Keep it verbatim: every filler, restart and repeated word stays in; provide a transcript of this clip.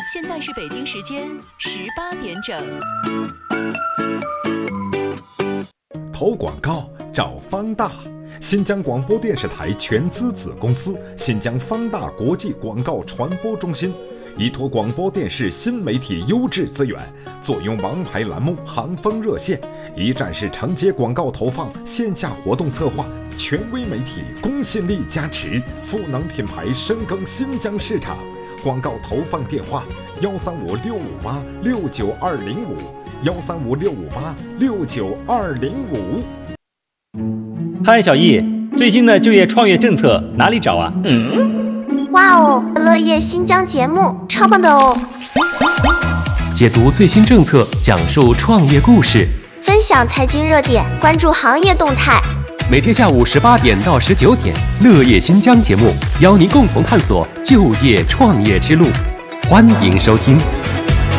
现在是北京时间十八点整。 投广告找方大，新疆广播电视台全资子公司新疆方大国际广告传播中心，依托广播电视新媒体优质资源，坐拥王牌栏目行风热线，一站式承接广告投放、线下活动策划，权威媒体公信力加持，赋能品牌深耕新疆市场。广告投放电话：幺三五六五八六九二零五，幺三五六五八六九二零五。 嗨，小易，最新的就业创业政策哪里找啊？ 嗯，哇哦，乐业新疆节目超棒的哦！ 解读最新政策，讲述创业故事， 分享财经热点，关注行业动态。 每天下午十八点到十九点，乐业新疆节目邀您共同探索就业创业之路，欢迎收听。